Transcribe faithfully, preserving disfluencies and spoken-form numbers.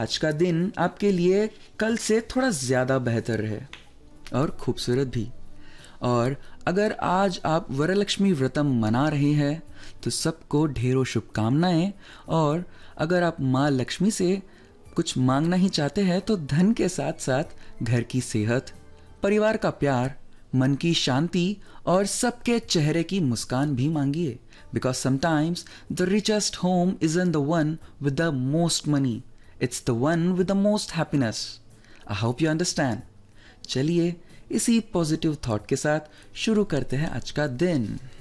आज का दिन आपके लिए कल से थोड़ा ज़्यादा बेहतर रहे और खूबसूरत भी। और अगर आज आप वरलक्ष्मी व्रतम मना रहे हैं तो सबको ढेरों शुभकामनाएं। और अगर आप माँ लक्ष्मी से कुछ मांगना ही चाहते हैं तो धन के साथ साथ घर की सेहत, परिवार का प्यार, मन की शांति और सबके चेहरे की मुस्कान भी मांगिए। Because sometimes the richest home isn't the one with the most money, it's the one with the most happiness. I hope you understand. चलिए इसी पॉजिटिव थॉट के साथ शुरू करते हैं आज का दिन।